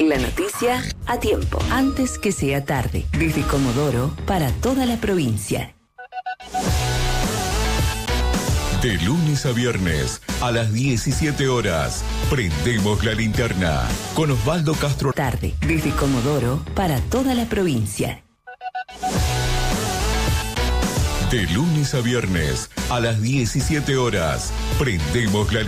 La noticia a tiempo, antes que sea tarde. Desde Comodoro para toda la provincia. De lunes a viernes, a las 17 horas, prendemos la linterna con Osvaldo Castro. Tarde, desde Comodoro para toda la provincia. De lunes a viernes, a las 17 horas, prendemos la